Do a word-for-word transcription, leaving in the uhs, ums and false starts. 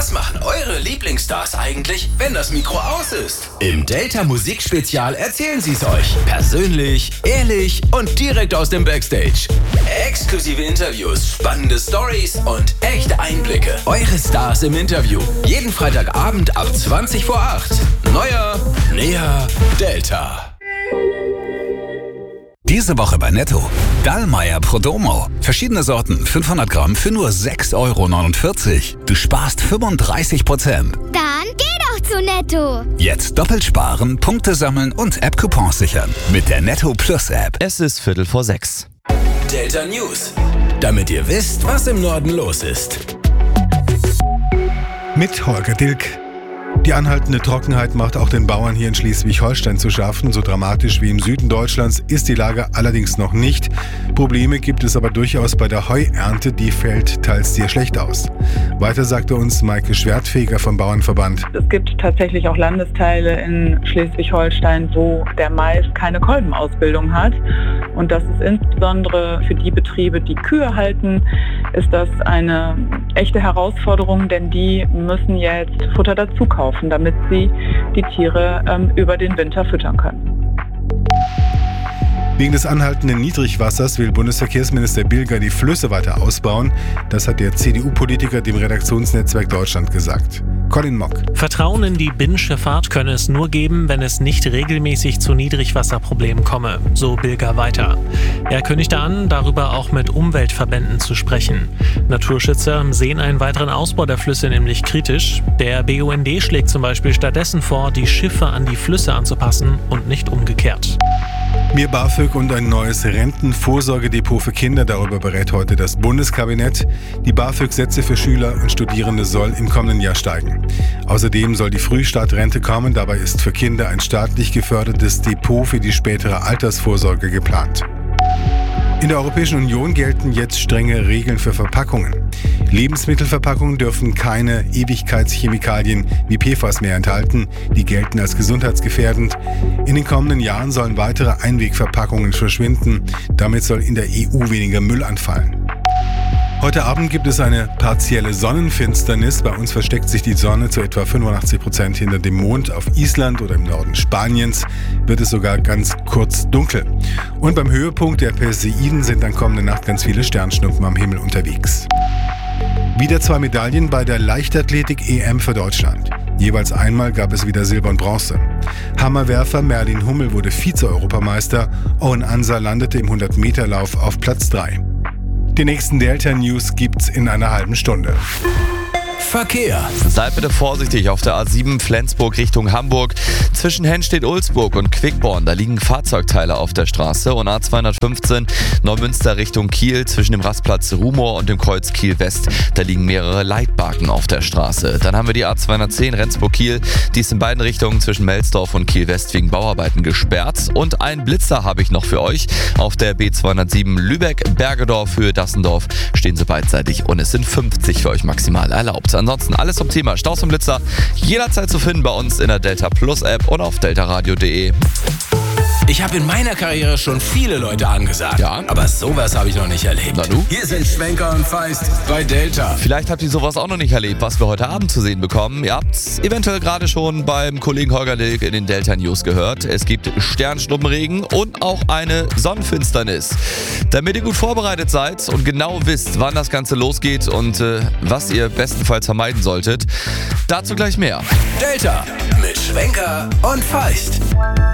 Was machen eure Lieblingsstars eigentlich, wenn das Mikro aus ist? Im Delta Musikspezial erzählen sie es euch. Persönlich, ehrlich und direkt aus dem Backstage. Exklusive Interviews, spannende Stories und echte Einblicke. Eure Stars im Interview. Jeden Freitagabend ab zwanzig vor acht. Neuer, näher, Delta. Diese Woche bei Netto. Dallmayr Prodomo. Verschiedene Sorten, fünfhundert Gramm für nur sechs Euro neunundvierzig. Du sparst fünfunddreißig Prozent. Dann geh doch zu Netto. Jetzt doppelt sparen, Punkte sammeln und App-Coupons sichern. Mit der Netto Plus App. Es ist Viertel vor sechs. Delta News. Damit ihr wisst, was im Norden los ist. Mit Holger Dilk. Die anhaltende Trockenheit macht auch den Bauern hier in Schleswig-Holstein zu schaffen. So dramatisch wie im Süden Deutschlands ist die Lage allerdings noch nicht. Probleme gibt es aber durchaus bei der Heuernte, die fällt teils sehr schlecht aus. Weiter sagte uns Maike Schwertfeger vom Bauernverband. Es gibt tatsächlich auch Landesteile in Schleswig-Holstein, wo der Mais keine Kolbenausbildung hat. Und das ist insbesondere für die Betriebe, die Kühe halten, ist das eine echte Herausforderung, denn die müssen jetzt Futter dazu kaufen, damit sie die Tiere ähm, über den Winter füttern können. Wegen des anhaltenden Niedrigwassers will Bundesverkehrsminister Bilger die Flüsse weiter ausbauen. Das hat der C D U-Politiker dem Redaktionsnetzwerk Deutschland gesagt. Colin Mock. Vertrauen in die Binnenschifffahrt könne es nur geben, wenn es nicht regelmäßig zu Niedrigwasserproblemen komme, so Bilger weiter. Er kündigte an, darüber auch mit Umweltverbänden zu sprechen. Naturschützer sehen einen weiteren Ausbau der Flüsse nämlich kritisch. Der B U N D schlägt zum Beispiel stattdessen vor, die Schiffe an die Flüsse anzupassen und nicht umgekehrt. Mehr BAföG und ein neues Rentenvorsorgedepot für Kinder, darüber berät heute das Bundeskabinett. Die BAföG-Sätze für Schüler und Studierende soll im kommenden Jahr steigen. Außerdem soll die Frühstartrente kommen, dabei ist für Kinder ein staatlich gefördertes Depot für die spätere Altersvorsorge geplant. In der Europäischen Union gelten jetzt strenge Regeln für Verpackungen. Lebensmittelverpackungen dürfen keine Ewigkeitschemikalien wie P F A S mehr enthalten. Die gelten als gesundheitsgefährdend. In den kommenden Jahren sollen weitere Einwegverpackungen verschwinden. Damit soll in der E U weniger Müll anfallen. Heute Abend gibt es eine partielle Sonnenfinsternis. Bei uns versteckt sich die Sonne zu etwa fünfundachtzig Prozent hinter dem Mond. Auf Island oder im Norden Spaniens wird es sogar ganz kurz dunkel. Und beim Höhepunkt der Perseiden sind dann kommende Nacht ganz viele Sternschnuppen am Himmel unterwegs. Wieder zwei Medaillen bei der Leichtathletik-E M für Deutschland. Jeweils einmal gab es wieder Silber und Bronze. Hammerwerfer Merlin Hummel wurde Vize-Europameister. Owen Ansa landete im hundert-Meter-Lauf auf Platz drei. Die nächsten Delta News gibt's in einer halben Stunde. Verkehr. Seid bitte vorsichtig auf der A sieben Flensburg Richtung Hamburg. Zwischen Henstedt-Ulzburg und Quickborn, da liegen Fahrzeugteile auf der Straße. Und A zweihundertfünfzehn Neumünster Richtung Kiel zwischen dem Rastplatz Rumohr und dem Kreuz Kiel West. Da liegen mehrere Leitbarken auf der Straße. Dann haben wir die A zweihundertzehn Rendsburg-Kiel. Die ist in beiden Richtungen zwischen Melsdorf und Kiel West wegen Bauarbeiten gesperrt. Und einen Blitzer habe ich noch für euch. Auf der B zweihundertsieben Lübeck-Bergedorf Höhe Dassendorf stehen sie beidseitig und es sind fünfzig für euch maximal erlaubt. Ansonsten alles zum Thema Staus und Blitzer jederzeit zu finden bei uns in der Delta Plus App und auf deltaradio punkt de. Ich habe in meiner Karriere schon viele Leute angesagt. Ja. Aber sowas habe ich noch nicht erlebt. Na du? Hier sind Schwenker und Feist bei Delta. Vielleicht habt ihr sowas auch noch nicht erlebt, was wir heute Abend zu sehen bekommen. Ihr habt es eventuell gerade schon beim Kollegen Holger Dilk in den Delta News gehört. Es gibt Sternschnuppenregen und auch eine Sonnenfinsternis. Damit ihr gut vorbereitet seid und genau wisst, wann das Ganze losgeht und äh, was ihr bestenfalls vermeiden solltet, dazu gleich mehr. Delta mit Schwenker und Feist.